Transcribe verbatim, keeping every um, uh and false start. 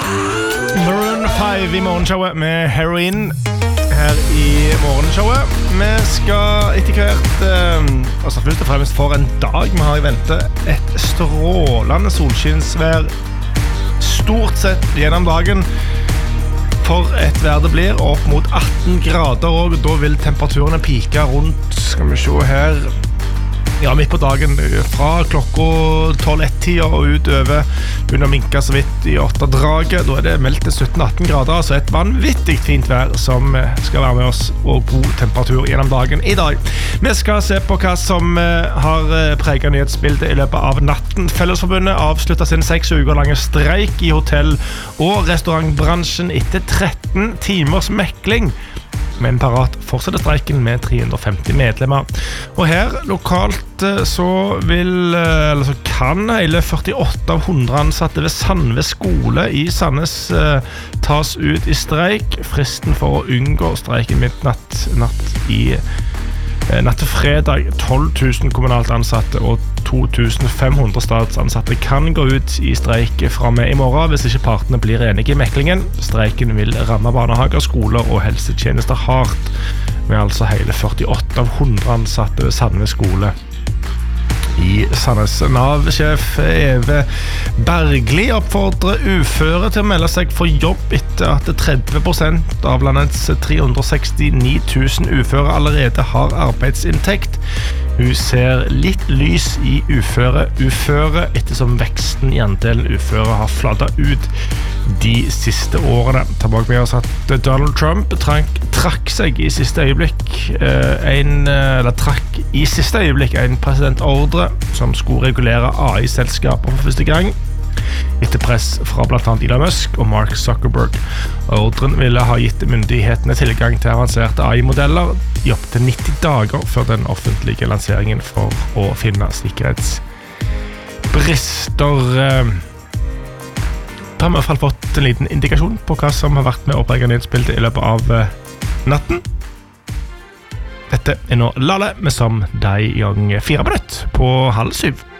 Maroon five I morgenshowet med Heroin her I morgenshowet. Vi skal etter hvert, eh, altså først og fremst for en dag vi har I vente, et strålende solskinnsvær stort sett gjennom dagen. For et vær det blir, opp mot atten grader, og da vil temperaturene pike rundt, skal vi se her, ja, midt på dagen, fra klokka tolv-ett-tida og utover, begynner å minke så vidt I åtte-draget. Da er det meldt til sytten-atten grader, altså et vanvittig fint vær som skal være med oss, og god temperatur gjennom dagen I dag. Vi skal se på hva som har preget nyhetsbildet I løpet av natten. Fellesforbundet avsluttet sin seks uker lange streik I hotell- og restaurantbransjen etter tretten timers mekling. Men parat fortsetter streiken med tre hundre og femti medlemmer. Og her lokalt så vil, eller så kan hele førtiåtte av hundre ansatte ved Sandve skole I Sandnes eh, tas ut I streik. Fristen for å unngå streiken midnatt natt I eh, natt til fredag. tolv tusen kommunalt ansatte og to tusen fem hundre statsansatte kan gå ut I streik fra med I morgen hvis ikke partene blir enige I meklingen. Streiken vil ramme barnehager, skoler og helsetjenester hardt, med altså hele førtiåtte av hundre ansatte ved Sandve skole I Sandnes. Nav-sjef Eve Bergli oppfordrer uføre til å melde seg for jobb etter at tretti prosent av landets tre hundre og sekstini tusen uføre allerede har arbeidsinntekt. Hun ser litt lys I uføre uføre ettersom veksten I andelen uføre har fladdet ut de siste årene. Tilbake med oss at Donald Trump trakk, trakk seg I siste øyeblikk en, eller trakk I siste øyeblikk en presidentordre som skulle regulere A I-selskaper for første gang etter press fra blant annet Elon Musk og Mark Zuckerberg. Ordren ville ha gitt myndighetene tilgang til avanserte A I-modeller I opp til nitti dager før den offentlige lanseringen for å finne sikkerhetsbrister. Da har vi I hvert fall fått en liten indikasjon på hva som har vært med å prege nyhetsbildet I løpet av natten. Dette er nå Lalle med Som deg gang fire minutter på halv syv.